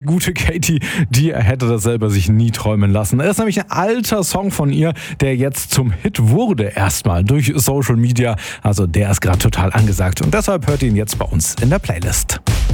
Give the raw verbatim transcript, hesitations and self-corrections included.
gute Katie, die hätte das selber sich nie träumen lassen. Das ist nämlich ein alter Song von ihr, der jetzt zum Hit wurde erstmal durch Social Media. Also der ist gerade total angesagt und deshalb hört ihr ihn jetzt bei uns in der Playlist.